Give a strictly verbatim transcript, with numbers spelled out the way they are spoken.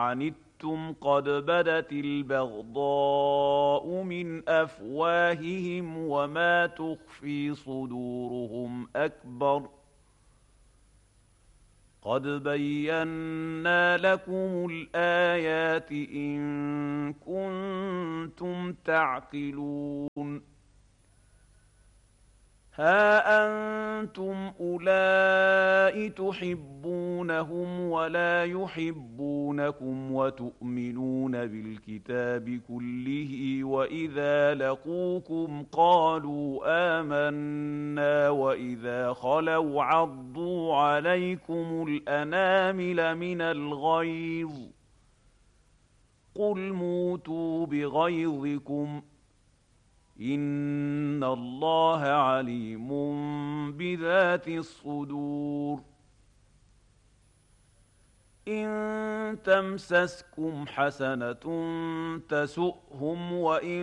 عنتم قد بدت البغضاء من أفواههم وما تخفي صدورهم أكبر قد بينا لكم الآيات إن كنتم تعقلون ها أنتم أولئك تحبونهم ولا يحبونكم وتؤمنون بالكتاب كله وإذا لقوكم قالوا آمنا وإذا خلوا عضوا عليكم الأنامل من الغيظ قل موتوا بغيظكم إن الله عليم بذات الصدور إن تمسسكم حسنة تسؤهم وإن